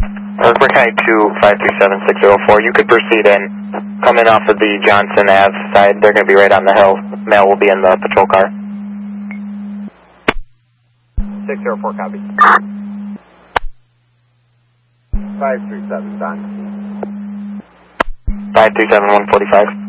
We're County 2537604. You could proceed in. Come in off of the Johnson Ave side. They're going to be right on the hill. Mail will be in the patrol car. 604, copy. 537, Don. 537-145.